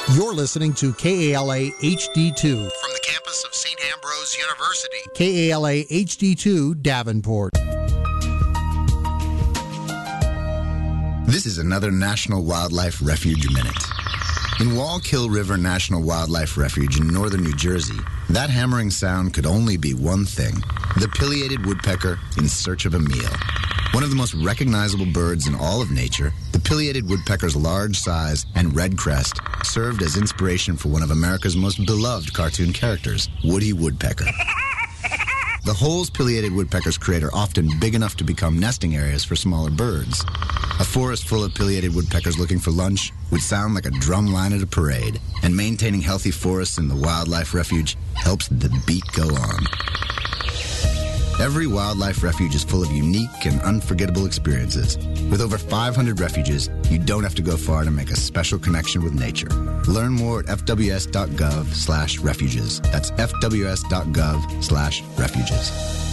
You're listening to KALA HD2 from the campus of St. Ambrose University. KALA HD2 Davenport. This is another National Wildlife Refuge Minute. In Wallkill River National Wildlife Refuge in northern New Jersey, that hammering sound could only be one thing: the pileated woodpecker in search of a meal. One of the most recognizable birds in all of nature, the pileated woodpecker's large size and red crest served as inspiration for one of America's most beloved cartoon characters, Woody Woodpecker. The holes pileated woodpeckers create are often big enough to become nesting areas for smaller birds. A forest full of pileated woodpeckers looking for lunch would sound like a drum line at a parade, and maintaining healthy forests in the wildlife refuge helps the beat go on. Every wildlife refuge is full of unique and unforgettable experiences. With over 500 refuges, you don't have to go far to make a special connection with nature. Learn more at fws.gov/refuges. That's fws.gov/refuges.